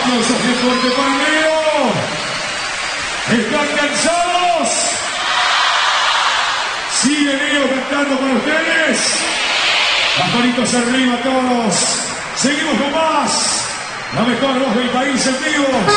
aplausos de fuerte para Leo. ¿Están cansados? Sigue Leo cantando para ustedes. Las manitos arriba todos. Seguimos con más. La mejor voz del país en vivo.